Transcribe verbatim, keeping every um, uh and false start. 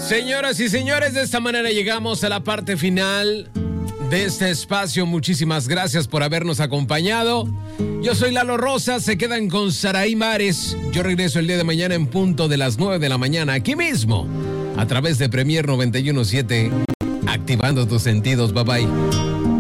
Señoras y señores, de esta manera llegamos a la parte final de este espacio. Muchísimas gracias por habernos acompañado. Yo soy Lalo Rosa, se quedan con Saraí Mares. Yo regreso el día de mañana en punto de las nueve de la mañana, aquí mismo, a través de Premier noventa y uno punto siete, activando tus sentidos. Bye bye.